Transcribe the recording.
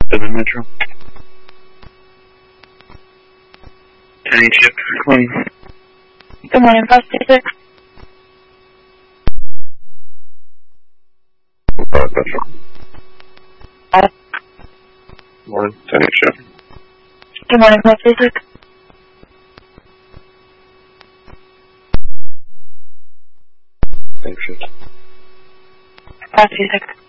7 Metro. 10 ship. Good morning. Good morning, 526. 5 Metro. Morning. 10 ship. Good morning, 526. Thanks, ship. 526.